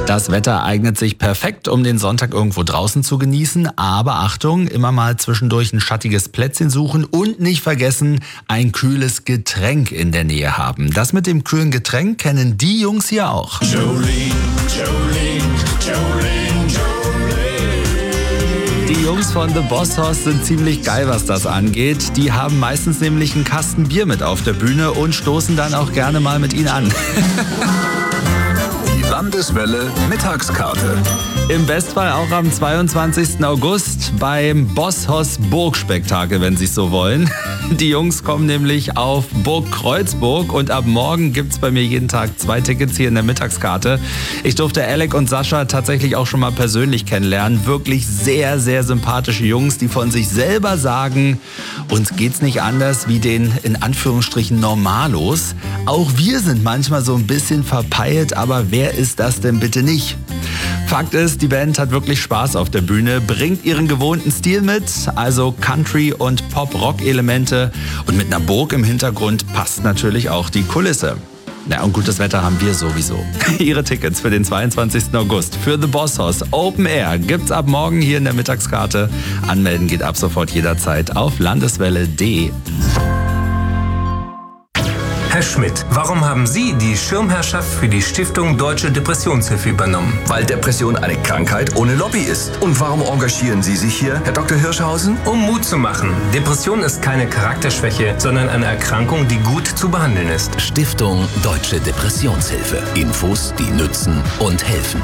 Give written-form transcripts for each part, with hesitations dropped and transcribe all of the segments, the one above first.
Das Wetter eignet sich perfekt, um den Sonntag irgendwo draußen zu genießen. Aber Achtung, immer mal zwischendurch ein schattiges Plätzchen suchen und nicht vergessen, ein kühles Getränk in der Nähe haben. Das mit dem kühlen Getränk kennen die Jungs hier auch. Die Jungs von The Boss Hoss sind ziemlich geil, was das angeht. Die haben meistens nämlich einen Kasten Bier mit auf der Bühne und stoßen dann auch gerne mal mit ihnen an. Landeswelle Mittagskarte. Im Bestfall auch am 22. August beim Boss Hoss Burgspektakel, wenn Sie es so wollen. Die Jungs kommen nämlich auf Burg Kreuzburg und ab morgen gibt es bei mir jeden Tag 2 Tickets hier in der Mittagskarte. Ich durfte Alec und Sascha tatsächlich auch schon mal persönlich kennenlernen. Wirklich sehr, sehr sympathische Jungs, die von sich selber sagen, uns geht's nicht anders wie den in Anführungsstrichen Normalos. Auch wir sind manchmal so ein bisschen verpeilt, aber wer ist das denn bitte nicht? Fakt ist, die Band hat wirklich Spaß auf der Bühne, bringt ihren gewohnten Stil mit, also Country- und Pop-Rock-Elemente, und mit einer Burg im Hintergrund passt natürlich auch die Kulisse. Na, und gutes Wetter haben wir sowieso. Ihre Tickets für den 22. August für The Boss Hoss Open Air gibt's ab morgen hier in der Mittagskarte. Anmelden geht ab sofort jederzeit auf landeswelle.de. Herr Schmidt, warum haben Sie die Schirmherrschaft für die Stiftung Deutsche Depressionshilfe übernommen? Weil Depression eine Krankheit ohne Lobby ist. Und warum engagieren Sie sich hier, Herr Dr. Hirschhausen? Um Mut zu machen. Depression ist keine Charakterschwäche, sondern eine Erkrankung, die gut zu behandeln ist. Stiftung Deutsche Depressionshilfe. Infos, die nützen und helfen.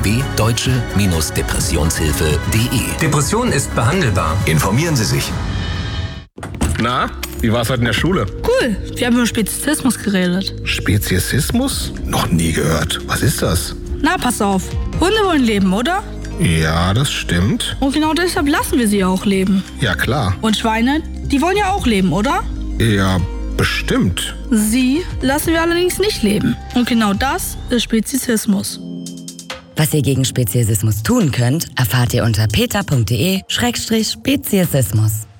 www.deutsche-depressionshilfe.de. Depression ist behandelbar. Informieren Sie sich. Na, wie war's heute in der Schule? Cool, wir haben über Speziesismus geredet. Speziesismus? Noch nie gehört. Was ist das? Na, pass auf. Hunde wollen leben, oder? Ja, das stimmt. Und genau deshalb lassen wir sie auch leben. Ja, klar. Und Schweine, die wollen ja auch leben, oder? Ja, bestimmt. Sie lassen wir allerdings nicht leben. Und genau das ist Speziesismus. Was ihr gegen Speziesismus tun könnt, erfahrt ihr unter peter.de/Speziesismus.